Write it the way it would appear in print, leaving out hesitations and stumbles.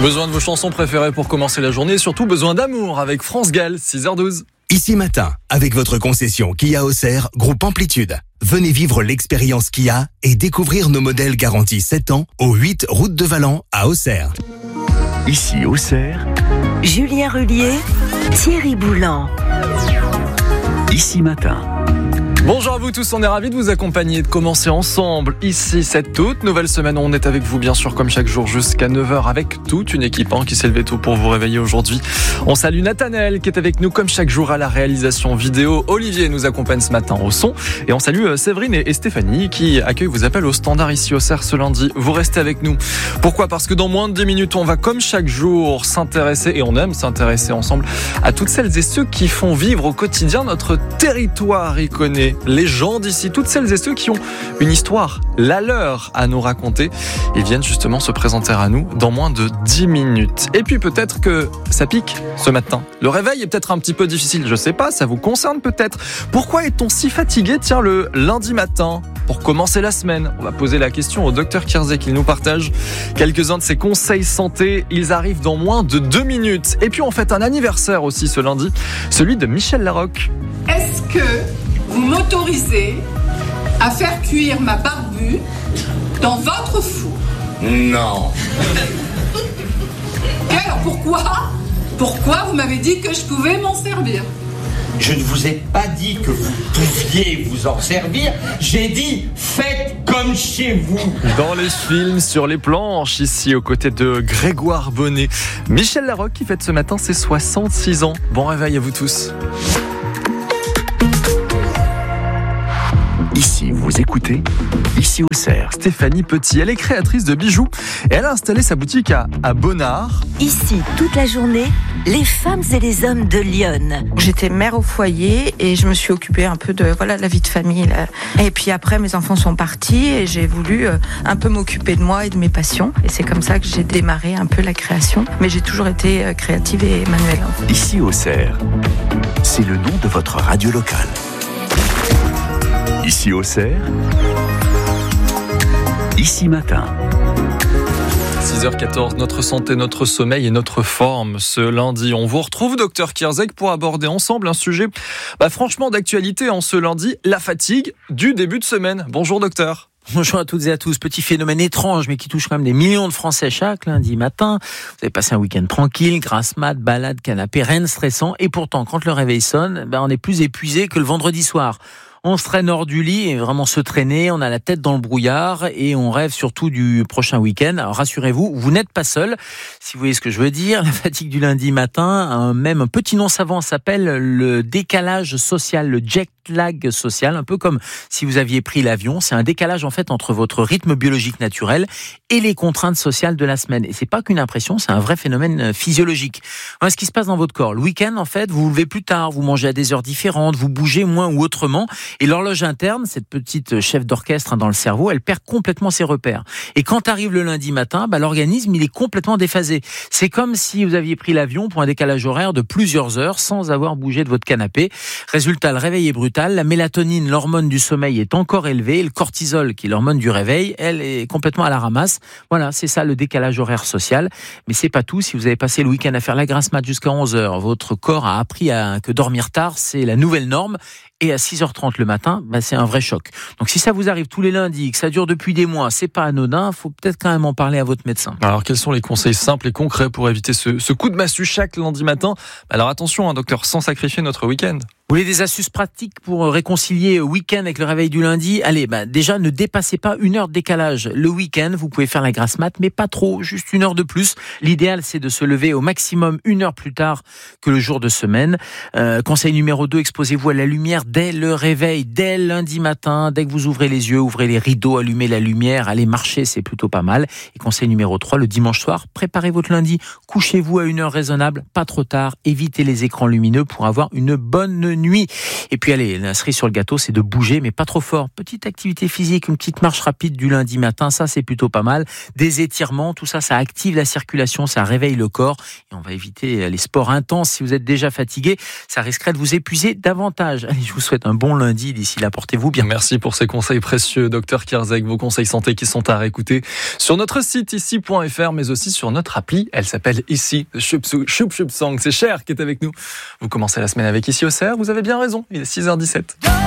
Besoin de vos chansons préférées pour commencer la journée et surtout besoin d'amour avec France Gall, 6h12. Ici Matin, avec votre concession Kia Auxerre, groupe Amplitude. Venez vivre l'expérience Kia et découvrir nos modèles garantis 7 ans au 8 route de Valent à Auxerre. Ici Auxerre, Julien Rullier, Thierry Boulan. Ici Matin. Bonjour à vous tous, on est ravis de vous accompagner et de commencer ensemble ici cette toute nouvelle semaine. On est avec vous bien sûr comme chaque jour jusqu'à 9h avec toute une équipe qui s'est levée tôt pour vous réveiller aujourd'hui. On salue Nathanaël qui est avec nous comme chaque jour à la réalisation vidéo. Olivier nous accompagne ce matin au son et on salue Séverine et Stéphanie qui accueillent vos appels au standard ici au CERF ce lundi. Vous restez avec nous. Pourquoi ? Parce que dans moins de 10 minutes on va comme chaque jour s'intéresser et on aime s'intéresser ensemble à toutes celles et ceux qui font vivre au quotidien notre territoire. Y connaît les gens d'ici, toutes celles et ceux qui ont une histoire, la leur, à nous raconter. Ils viennent justement se présenter à nous dans moins de 10 minutes. Et puis peut-être que ça pique ce matin. Le réveil est peut-être un petit peu difficile, je sais pas, ça vous concerne peut-être. Pourquoi est-on si fatigué, le lundi matin ? Pour commencer la semaine, on va poser la question au docteur Kierzek qui nous partage quelques-uns de ses conseils santé. Ils arrivent dans moins de 2 minutes. Et puis on fête un anniversaire aussi ce lundi, celui de Michel Larocque. Est-ce que vous m'autorisez à faire cuire ma barbue dans votre four ? Non. Et alors pourquoi vous m'avez dit que je pouvais m'en servir ? Je ne vous ai pas dit que vous pouviez vous en servir. J'ai dit faites comme chez vous. Dans les films, sur les planches, ici aux côtés de Grégoire Bonnet. Michel Larocque qui fête ce matin ses 66 ans. Bon réveil à vous tous. Ici, vous écoutez, ici Auxerre. Stéphanie Petit, elle est créatrice de bijoux et elle a installé sa boutique à Bonnard. Ici, toute la journée, les femmes et les hommes de Lyon. J'étais mère au foyer et je me suis occupée un peu de la vie de famille. Et puis après, mes enfants sont partis et j'ai voulu un peu m'occuper de moi et de mes passions. Et c'est comme ça que j'ai démarré un peu la création. Mais j'ai toujours été créative et manuelle. Ici Auxerre, c'est le nom de votre radio locale. Ici Auxerre, ici Matin. 6h14, notre santé, notre sommeil et notre forme. Ce lundi, on vous retrouve, docteur Kierzek, pour aborder ensemble un sujet franchement d'actualité en ce lundi, la fatigue du début de semaine. Bonjour docteur. Bonjour à toutes et à tous. Petit phénomène étrange, mais qui touche quand même des millions de Français chaque lundi matin. Vous avez passé un week-end tranquille, grasse mat, balade, canapé, rien de stressant. Et pourtant, quand le réveil sonne, on est plus épuisé que le vendredi soir. On se traîne hors du lit et vraiment se traîner, on a la tête dans le brouillard et on rêve surtout du prochain week-end. Alors rassurez-vous, vous n'êtes pas seul. Si vous voyez ce que je veux dire, la fatigue du lundi matin, même un petit nom savant s'appelle le décalage social, le jet lag social, un peu comme si vous aviez pris l'avion. C'est un décalage en fait entre votre rythme biologique naturel et les contraintes sociales de la semaine. Et c'est pas qu'une impression, c'est un vrai phénomène physiologique. Voilà ce qui se passe dans votre corps. Le week-end, en fait, vous vous levez plus tard, vous mangez à des heures différentes, vous bougez moins ou autrement. Et l'horloge interne, cette petite chef d'orchestre dans le cerveau, elle perd complètement ses repères. Et quand arrive le lundi matin, l'organisme, il est complètement déphasé. C'est comme si vous aviez pris l'avion pour un décalage horaire de plusieurs heures sans avoir bougé de votre canapé. Résultat, le réveil est brutal. La mélatonine, l'hormone du sommeil, est encore élevée. Et le cortisol, qui est l'hormone du réveil, elle est complètement à la ramasse. Voilà, c'est ça le décalage horaire social. Mais c'est pas tout. Si vous avez passé le week-end à faire la grasse mat jusqu'à 11h, votre corps a appris que dormir tard, c'est la nouvelle norme. Et à 6h30 le matin, c'est un vrai choc. Donc si ça vous arrive tous les lundis, que ça dure depuis des mois, c'est pas anodin, faut peut-être quand même en parler à votre médecin. Alors quels sont les conseils simples et concrets pour éviter ce coup de massue chaque lundi matin ? Alors attention, docteur, sans sacrifier notre week-end. Vous voulez des astuces pratiques pour réconcilier week-end avec le réveil du lundi ? Allez, déjà, ne dépassez pas 1 heure de décalage. Le week-end, vous pouvez faire la grasse mat, mais pas trop, juste 1 heure de plus. L'idéal, c'est de se lever au maximum 1 heure plus tard que le jour de semaine. Conseil numéro 2, exposez-vous à la lumière dès le réveil, dès lundi matin. Dès que vous ouvrez les yeux, ouvrez les rideaux, allumez la lumière, allez marcher, c'est plutôt pas mal. Et conseil numéro 3, le dimanche soir, préparez votre lundi. Couchez-vous à 1 heure raisonnable, pas trop tard. Évitez les écrans lumineux pour avoir une bonne nuit nuit. Et puis allez, la cerise sur le gâteau, c'est de bouger, mais pas trop fort. Petite activité physique, une petite marche rapide du lundi matin, ça c'est plutôt pas mal. Des étirements, tout ça, ça active la circulation, ça réveille le corps. Et on va éviter les sports intenses. Si vous êtes déjà fatigué, ça risquerait de vous épuiser davantage. Allez, je vous souhaite un bon lundi. D'ici là, portez-vous bien. Merci pour ces conseils précieux, Dr Kierzek. Vos conseils santé qui sont à réécouter sur notre site ici.fr, mais aussi sur notre appli. Elle s'appelle Ici. Choup Choup Song. C'est Cher qui est avec nous. Vous commencez la semaine avec Ici Auxerre. Vous avez bien raison. Il est 6h17.